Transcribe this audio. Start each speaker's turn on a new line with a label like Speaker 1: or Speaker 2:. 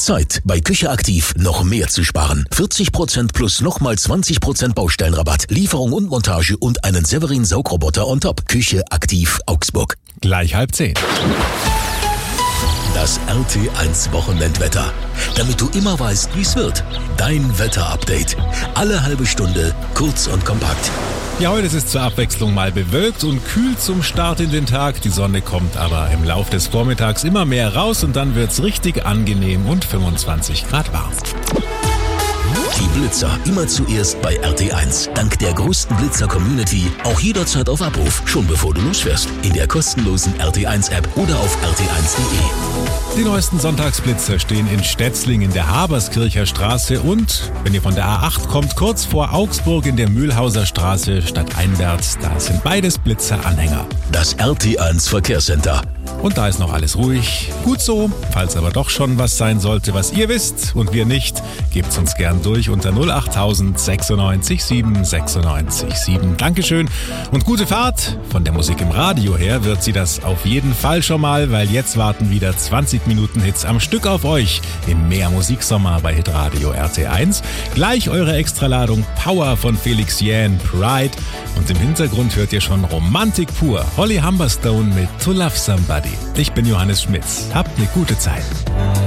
Speaker 1: Zeit, bei Küche Aktiv noch mehr zu sparen. 40% plus nochmal 20% Baustellenrabatt, Lieferung und Montage und einen Severin Saugroboter on top. Küche Aktiv Augsburg.
Speaker 2: Gleich 9:30.
Speaker 1: Das RT1 Wochenendwetter. Damit du immer weißt, wie es wird. Dein Wetterupdate. Alle halbe Stunde, kurz und kompakt.
Speaker 2: Ja, heute ist es zur Abwechslung mal bewölkt und kühl zum Start in den Tag. Die Sonne kommt aber im Laufe des Vormittags immer mehr raus und dann wird's richtig angenehm und 25 Grad warm.
Speaker 1: Die Blitzer immer zuerst bei RT1. Dank der größten Blitzer-Community auch jederzeit auf Abruf, schon bevor du losfährst. In der kostenlosen RT1-App oder auf rt1.de.
Speaker 2: Die neuesten Sonntagsblitzer stehen in Stetzling in der Haberskircher Straße und, wenn ihr von der A8 kommt, kurz vor Augsburg in der Mühlhauser Straße stadteinwärts. Da sind beides Blitzer-Anhänger.
Speaker 1: Das RT1 Verkehrscenter.
Speaker 2: Und da ist noch alles ruhig. Gut so. Falls aber doch schon was sein sollte, was ihr wisst und wir nicht, gebt's uns gern durch unter 08000 96 7 96 7. Dankeschön und gute Fahrt. Von der Musik im Radio her wird sie das auf jeden Fall schon mal, weil jetzt warten wieder 20 Minuten Hits am Stück auf euch im Mehr Musiksommer bei Hitradio RT1. Gleich eure Extraladung Power von Felix Jähn, Pride. Und im Hintergrund hört ihr schon Romantik pur. Holly Humberstone mit To Love Somebody. Ich bin Johannes Schmitz. Habt eine gute Zeit.